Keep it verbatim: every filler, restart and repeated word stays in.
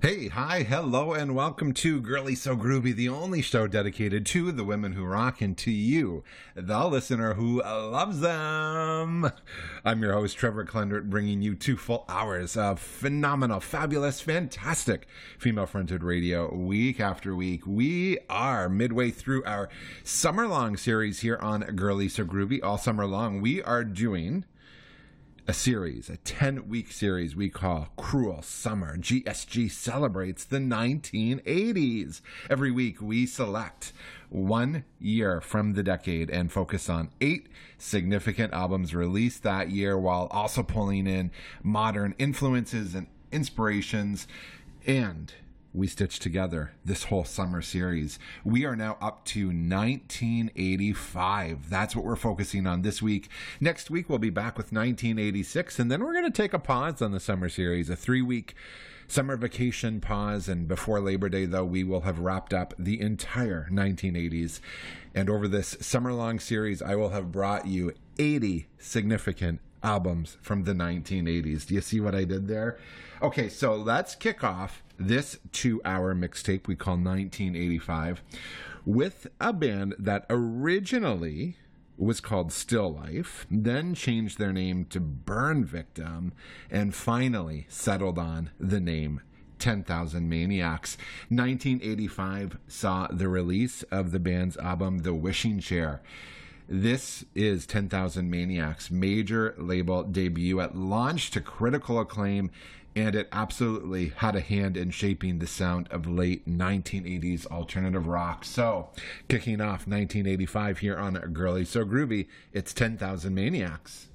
Hey, hi, hello, and welcome to Girly So Groovy, the only show dedicated to the women who rock and to you, the listener who loves them. I'm your host, Trevor Klendert, bringing you two full hours of phenomenal, fabulous, fantastic female-fronted radio week after week. We are midway through our summer-long series here on Girly So Groovy. All summer long, we are doing a series, a ten-week series we call Cruel Summer. G S G celebrates the nineteen eighties. Every week we select one year from the decade and focus on eight significant albums released that year while also pulling in modern influences and inspirations, and we stitched together this whole summer series. We are now up to nineteen eighty-five. That's what we're focusing on this week. Next week, we'll be back with nineteen eighty-six, and then we're going to take a pause on the summer series, a three-week summer vacation pause. And before Labor Day, though, we will have wrapped up the entire nineteen eighties. And over this summer-long series, I will have brought you eighty significant albums from the nineteen eighties. Do you see what I did there? Okay, so let's kick off this two-hour mixtape we call nineteen eighty-five with a band that originally was called Still Life, then changed their name to Burn Victim, and finally settled on the name ten thousand Maniacs. nineteen eighty-five saw the release of the band's album The Wishing Chair. This is ten thousand Maniacs' major label debut. It launched to critical acclaim, and it absolutely had a hand in shaping the sound of late nineteen eighties alternative rock. So, kicking off nineteen eighty-five here on Girly So Groovy, it's ten thousand Maniacs.